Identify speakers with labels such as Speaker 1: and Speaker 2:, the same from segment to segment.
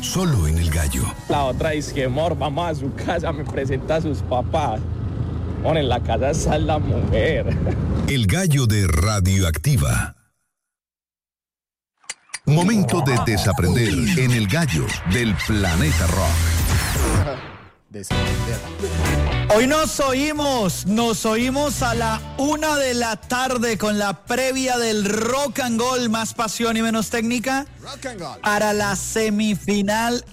Speaker 1: solo en El Gallo.
Speaker 2: La otra dice que, amor, vamos a su casa, me presenta a sus papás. Bueno, en la casa está la mujer.
Speaker 1: El Gallo de Radioactiva. Momento de desaprender en El Gallo del Planeta Rock.
Speaker 3: Hoy nos oímos a la 1 de la tarde con la previa del Rock and Gold, más pasión y menos técnica, para la semifinal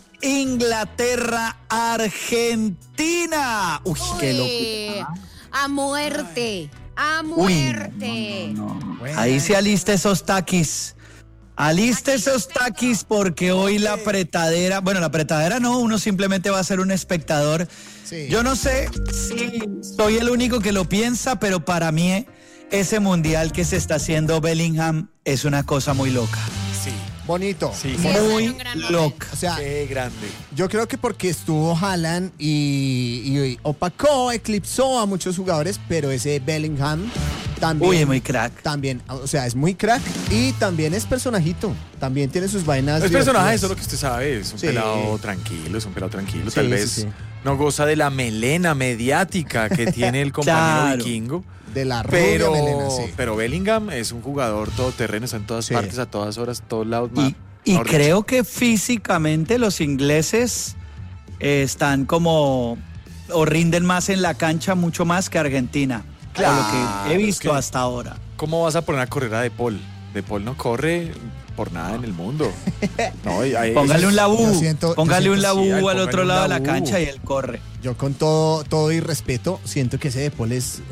Speaker 3: Inglaterra-Argentina. Uy, qué locura.
Speaker 4: A muerte, a muerte.
Speaker 3: Uy, no. Ahí se alista esos taquis. Aliste esos taquis porque hoy la apretadera no, uno simplemente va a ser un espectador. Sí. Yo no sé si soy el único que lo piensa, pero para mí ese mundial que se está haciendo Bellingham es una cosa muy loca.
Speaker 5: Sí, bonito.
Speaker 3: Sí, muy loca.
Speaker 5: O sea,
Speaker 6: qué grande.
Speaker 5: Yo creo que porque estuvo Haaland y opacó, eclipsó a muchos jugadores, pero ese Bellingham también.
Speaker 3: Uy, es muy crack.
Speaker 5: También, o sea, es muy crack y también es personajito. También tiene sus vainas.
Speaker 6: Es personaje, eso es lo que usted sabe. Es un pelado tranquilo, Sí, tal vez no goza de la melena mediática que tiene el compañero vikingo.
Speaker 5: De la rubia melena, sí.
Speaker 6: Pero Bellingham es un jugador todoterreno, está en todas partes, a todas horas, a todos lados.
Speaker 3: Y creo que físicamente los ingleses están como, o rinden más en la cancha, mucho más que Argentina. Claro, lo que he visto hasta ahora.
Speaker 6: ¿Cómo vas a poner a correr a De Paul? De Paul no corre por nada en el mundo. No,
Speaker 3: póngale un labú, un labú al otro lado de la cancha y él corre.
Speaker 5: Yo con todo y respeto, siento que ese De Paul es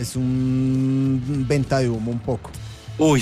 Speaker 5: un venta de humo un poco.
Speaker 3: Uy.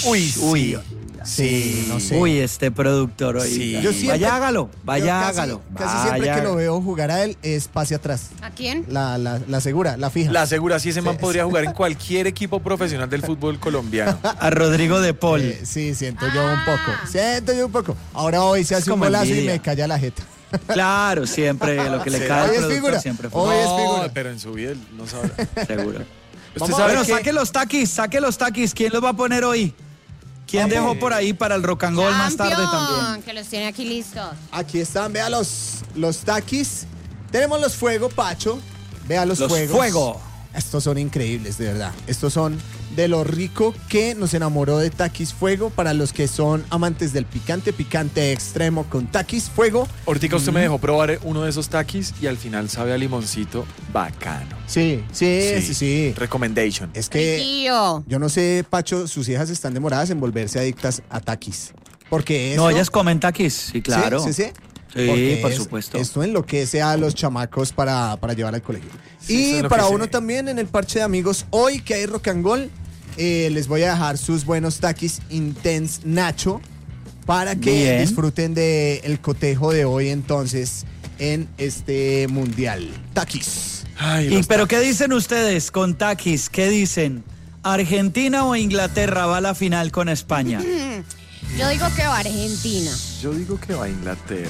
Speaker 5: Sí, no sé.
Speaker 3: Uy, este productor hoy. Sí. Vaya, hágalo.
Speaker 5: Casi siempre que lo veo jugar a él es pase atrás.
Speaker 4: ¿A quién?
Speaker 5: La segura, la fija.
Speaker 6: La segura, sí, ese man podría jugar en cualquier equipo profesional del fútbol colombiano.
Speaker 3: A Rodrigo De Paul.
Speaker 5: Sí, siento yo un poco. Ahora hoy se hace un golazo y me calla la jeta.
Speaker 3: Claro, siempre lo que le cae al productor siempre fue.
Speaker 5: Hoy es figura.
Speaker 6: Pero en su vida él no sabrá.
Speaker 3: Seguro. Bueno, saque los taquis. ¿Quién los va a poner hoy? ¿Quién dejó por ahí para el Rock and Roll más tarde también?
Speaker 4: Que los tiene aquí listos.
Speaker 5: Aquí están, vea los taquis. Tenemos los fuego, Pacho. Vea los fuego. Estos son increíbles, de verdad. Estos son de lo rico que nos enamoró de Takis Fuego. Para los que son amantes del picante extremo con Takis Fuego.
Speaker 6: Ahorita usted me dejó probar uno de esos takis y al final sabe a limoncito bacano.
Speaker 5: Sí.
Speaker 6: Recommendation.
Speaker 5: Es que yo no sé, Pacho, sus hijas están demoradas en volverse adictas a takis. Porque
Speaker 3: no, ellas comen takis, sí, claro.
Speaker 5: Sí,
Speaker 3: por supuesto.
Speaker 5: Esto enloquece a los chamacos para llevar al colegio. Sí, y para uno también en el parche de amigos, hoy que hay Rock and Roll, les voy a dejar sus buenos takis Intense Nacho para que disfruten del cotejo de hoy entonces en este mundial. Takis.
Speaker 3: Pero ¿qué dicen ustedes con takis? ¿Qué dicen? ¿Argentina o Inglaterra va a la final con España?
Speaker 4: Yo digo que va Argentina.
Speaker 6: Yo digo que va Inglaterra.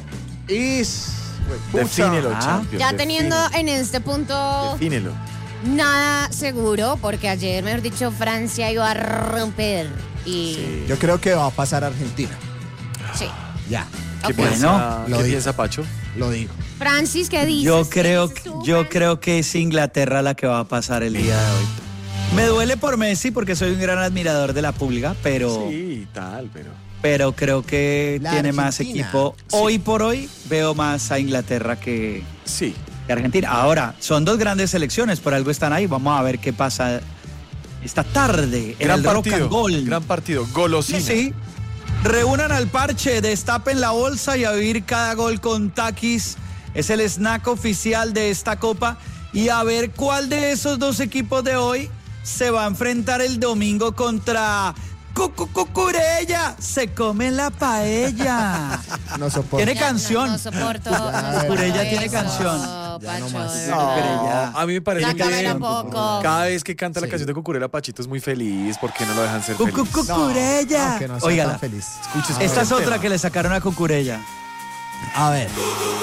Speaker 5: Defínelo,
Speaker 6: Champions.
Speaker 4: Ya teniendo en este punto
Speaker 6: Defínelo.
Speaker 4: Nada seguro, porque ayer, mejor dicho, Francia iba a romper. Y
Speaker 5: yo creo que va a pasar Argentina.
Speaker 4: Sí.
Speaker 5: Ya.
Speaker 6: ¿Qué piensa Pacho?
Speaker 5: Lo digo.
Speaker 4: Francis, ¿qué dices?
Speaker 3: Yo creo que es Inglaterra la que va a pasar el día de hoy. Me duele por Messi porque soy un gran admirador de la pulga, pero...
Speaker 6: Sí,
Speaker 3: pero creo que tiene más equipo.
Speaker 6: Sí.
Speaker 3: Hoy por hoy veo más a Inglaterra que Argentina. Ahora, son dos grandes selecciones, por algo están ahí. Vamos a ver qué pasa esta tarde en el Rock and Roll.
Speaker 6: Gran partido, golosina.
Speaker 3: Sí. Reúnan al parche, destapen la bolsa y a vivir cada gol con Takis. Es el snack oficial de esta copa. Y a ver cuál de esos dos equipos de hoy se va a enfrentar el domingo contra... Cucurella, se come la paella.
Speaker 5: No soporto.
Speaker 3: Tiene canción.
Speaker 4: No soporto.
Speaker 3: Cucurella tiene canción.
Speaker 5: Ya no más.
Speaker 6: A mí me parece que
Speaker 4: poco.
Speaker 6: cada vez que canta la canción de Cucurella, Pachito es muy feliz. ¿Por qué no lo dejan ser feliz?
Speaker 3: Cucurella.
Speaker 5: No, que no sea tan feliz.
Speaker 3: Esta es otra que le sacaron a Cucurella.
Speaker 5: A ver.